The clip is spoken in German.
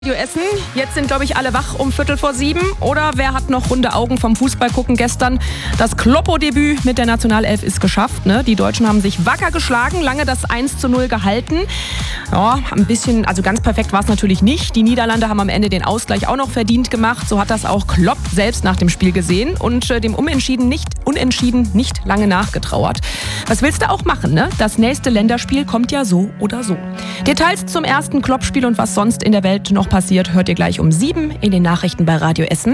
Radio Essen. Jetzt sind, glaube ich, alle wach um 6:45. Oder wer hat noch runde Augen vom Fußball gucken gestern? Das Kloppo-Debüt mit der Nationalelf ist geschafft. Ne? Die Deutschen haben sich wacker geschlagen, lange das 1:0 gehalten. Ja, ein bisschen, also ganz perfekt war es natürlich nicht. Die Niederlande haben am Ende den Ausgleich auch noch verdient gemacht. So hat das auch Klopp selbst nach dem Spiel gesehen und dem Unentschieden nicht lange nachgetrauert. Was willst du auch machen, ne? Das nächste Länderspiel kommt ja so oder so. Details zum ersten Klopp-Spiel und was sonst in der Welt noch passiert, hört ihr gleich um 7 in den Nachrichten bei Radio Essen.